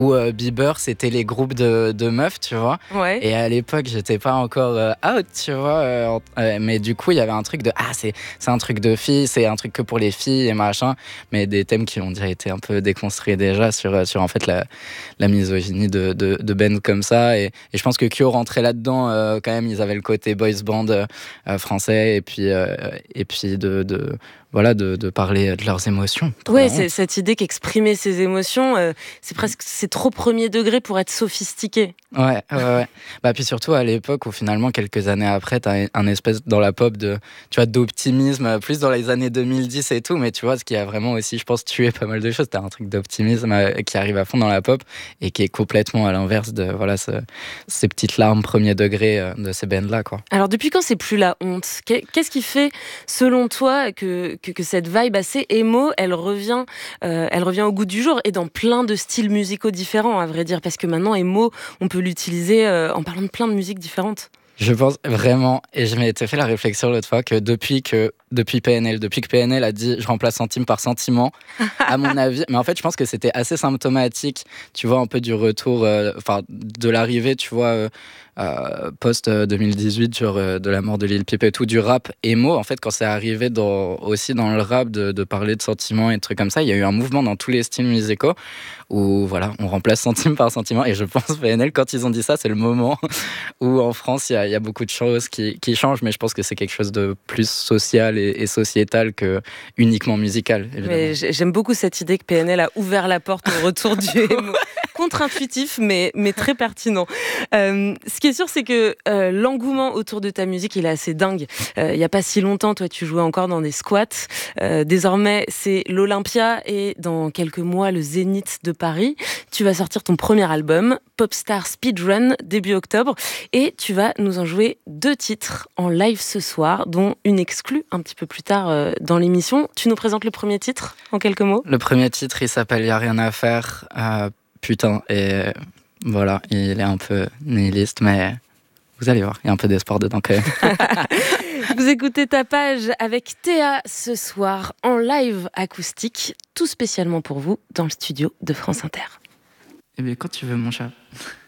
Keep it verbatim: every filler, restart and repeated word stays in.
Où euh, Bieber, c'était les groupes de, de meufs, tu vois. Ouais. Et à l'époque, j'étais pas encore euh, out, tu vois. Euh, euh, mais du coup, il y avait un truc de ah, c'est, c'est un truc de filles, c'est un truc que pour les filles et machin. Mais des thèmes qui ont déjà été un peu déconstruits déjà sur, sur en fait la, la misogynie de, de, de bands comme ça. Et, et je pense que Kyo rentrait là-dedans euh, quand même. Ils avaient le côté boys band euh, français et puis, euh, et puis de. de voilà, de, de parler de leurs émotions. Ouais, c'est cette idée qu'exprimer ses émotions, euh, c'est presque c'est trop premier degré pour être sophistiqué. Ouais, ouais, ouais. Bah, puis surtout à l'époque où finalement, quelques années après, t'as un espèce dans la pop de, tu vois, d'optimisme, plus dans les années deux mille dix et tout, mais tu vois, ce qui a vraiment aussi, je pense, tué pas mal de choses. T'as un truc d'optimisme euh, qui arrive à fond dans la pop et qui est complètement à l'inverse de, voilà, ce, ces petites larmes premier degré euh, de ces bands-là, quoi. Alors, depuis quand c'est plus la honte ? Qu'est-ce qui fait, selon toi, que, que, que cette vibe assez émo, elle revient, euh, elle revient au goût du jour et dans plein de styles musicaux différents, à vrai dire, parce que maintenant, émo, on peut l'utiliser euh, en parlant de plein de musiques différentes. Je pense vraiment, et je m'étais fait la réflexion l'autre fois, que depuis que depuis P N L, depuis que P N L a dit je remplace centime par sentiment, à mon avis, mais en fait je pense que c'était assez symptomatique, tu vois, un peu du retour, enfin euh, de l'arrivée, tu vois, euh, euh, post deux mille dix-huit, genre euh, de la mort de Lil Peep et tout, du rap émo, en fait quand c'est arrivé dans, aussi dans le rap de, de parler de sentiments et de trucs comme ça, il y a eu un mouvement dans tous les styles musicaux où voilà, on remplace centime par sentiment, et je pense P N L, quand ils ont dit ça, c'est le moment où en France il y a, il y a beaucoup de choses qui, qui changent, mais je pense que c'est quelque chose de plus social et, et sociétal que uniquement musical. Mais j'aime beaucoup cette idée que P N L a ouvert la porte au retour du émo. Contre-intuitif, mais, mais très pertinent. Euh, ce qui est sûr, c'est que euh, l'engouement autour de ta musique, il est assez dingue. Il euh, n'y a pas si longtemps, toi, tu jouais encore dans des squats. Euh, désormais, c'est l'Olympia et dans quelques mois, le Zénith de Paris. Tu vas sortir ton premier album, Popstar Speedrun, début octobre. Et tu vas nous en jouer deux titres en live ce soir, dont une exclue un petit peu plus tard euh, dans l'émission. Tu nous présentes le premier titre, en quelques mots ? Le premier titre, il s'appelle Y'a rien à faire. Euh, putain, et voilà, il est un peu nihiliste, mais vous allez voir, il y a un peu d'espoir dedans quand même. Vous écoutez Tapage avec Théa ce soir en live acoustique, tout spécialement pour vous dans le studio de France Inter. Eh bien, quand tu veux, mon chat.